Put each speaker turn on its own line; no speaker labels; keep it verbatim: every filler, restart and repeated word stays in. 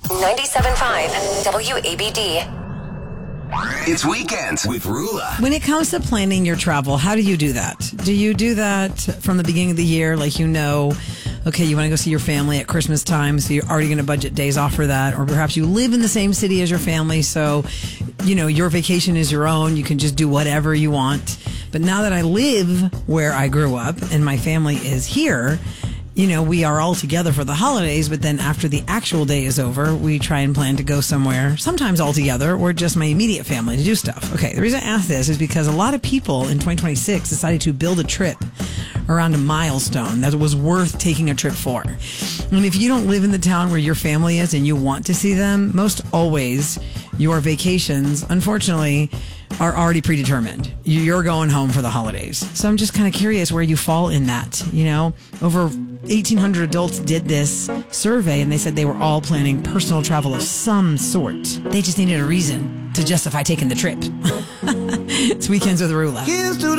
ninety-seven point five W A B D.
It's Weekends with Rula.
When it comes to planning your travel, how do you do that? Do you do that from the beginning of the year? Like, you know, okay, you want to go see your family at Christmas time, so you're already going to budget days off for that. Or perhaps you live in the same city as your family, so, you know, your vacation is your own. You can just do whatever you want. But now that I live where I grew up and my family is here, you know, we are all together for the holidays, but then after the actual day is over, we try and plan to go somewhere, sometimes all together or just my immediate family to do stuff. Okay, the reason I ask this is because a lot of people in twenty twenty-six decided to build a trip around a milestone that was worth taking a trip for. And if you don't live in the town where your family is and you want to see them, most always your vacations, unfortunately, are already predetermined. You're going home for the holidays. So I'm just kind of curious where you fall in that. You know, over eighteen hundred adults did this survey and they said they were all planning personal travel of some sort. They just needed a reason to justify taking the trip. It's Weekends with Rula.